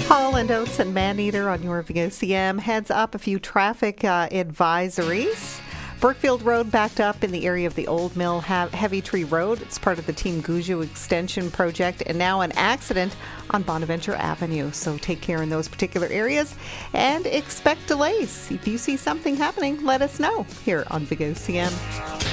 Holland Oates and Maneater on your VOCM. Heads up, a few traffic advisories. Brookfield Road backed up in the area of the Old Mill Heavy Tree Road. It's part of the Team Guju extension project, and now an accident on Bonaventure Avenue. So take care in those particular areas and expect delays. If you see something happening, let us know here on VOCM.